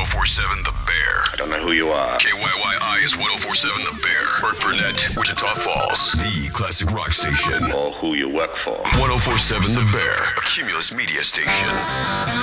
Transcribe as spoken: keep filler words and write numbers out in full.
four seven The Bear. I don't know who you are. K Y Y I is ten forty-seven The Bear. Burt Burnett, Wichita Falls. The classic rock station. Or who you work for. ten forty-seven The Bear. A Cumulus media station.